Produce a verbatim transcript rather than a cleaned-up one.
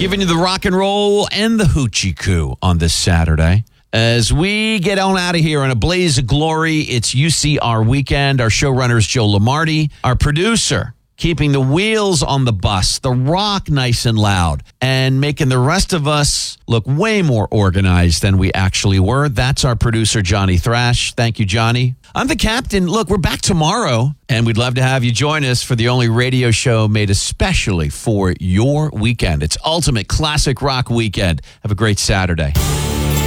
Giving you the rock and roll and the hoochie coo on this Saturday. As we get on out of here in a blaze of glory, it's U C R weekend. Our showrunner is Joe Lamarty. Our producer, keeping the wheels on the bus, the rock nice and loud, and making the rest of us look way more organized than we actually were. That's our producer, Johnny Thrash. Thank you, Johnny. I'm the captain. Look, we're back tomorrow, and we'd love to have you join us for the only radio show made especially for your weekend. It's Ultimate Classic Rock Weekend. Have a great Saturday.